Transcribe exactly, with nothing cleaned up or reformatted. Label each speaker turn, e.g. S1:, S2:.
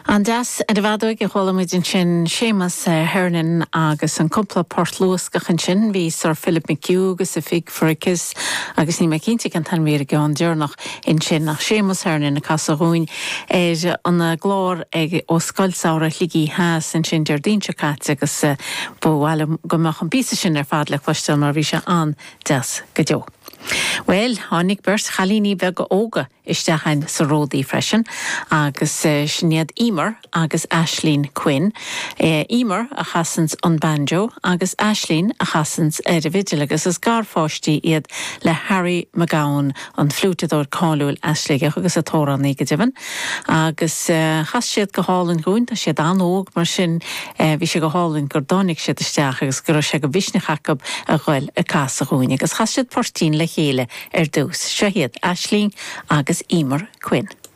S1: An das a bhadóig i cholamid in sin Seamus Hernan agus an cúpla Port Louis gachan sin hí Sir Philip McHugh agus a fig Fricus agus ní McKinsey an tan mér go an dearnach in sin nach Seamus Hernan na Casa Rúin é an glór ag ó scoilsára ligí has in sin deardín se cat agus bhile gomach an bísa sin ar fad le chluistil mar bhí se an des go deo. Well, hánig bers chalíní bheith go óga isteachchain sa ródaí freisin agus snéad Emer agus Aisling Quinn. Emer a chasans an banjo agus Aisling a chasans ar a vigil agus is gar fáistí iad le Harry McGowan an flútadór cáúil Aisling agus a tóra ní go diban. Agus chas siad go hálan gúin a siad an óg mar sin bhí sé go hálan gur dánig siad isteach agus gur sé go bhisne chacab a ghail a casa gúin agus chas siad portín le chéile ar dús. Sehiad Aisling agus Emer Quinn.